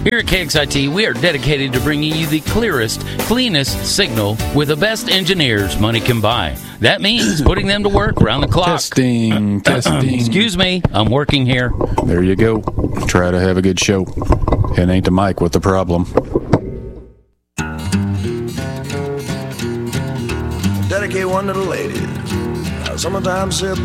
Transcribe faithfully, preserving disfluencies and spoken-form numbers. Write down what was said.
Here at K X I T, we are dedicated to bringing you the clearest, cleanest signal with the best engineers money can buy. That means putting them to work around the clock. Testing, testing. Excuse me, I'm working here. There you go. Try to have a good show. It ain't the mic with the problem. Dedicate one to the ladies. Summertime sip.